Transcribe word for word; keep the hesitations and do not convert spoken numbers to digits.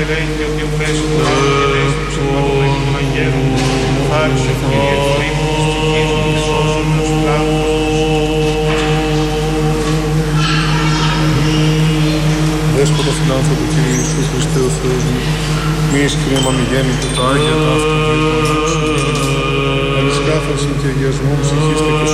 ελέγχει ότι ο πέσου του άγγελες του ψηφαλωμένου των αγγέλων, χάρισε Κύριε του ρήμους της ψυχής μου και σώσουν τους λάβους. Δέσποτα φιλάνθρωπε Κύριε Ιησού Χριστέ ο Θεός μου, μη Κύριε μαμιγέννητο τα Άγια τα αυτοβίωτα ανησυχάφαρση και αγιασμό ψυχής και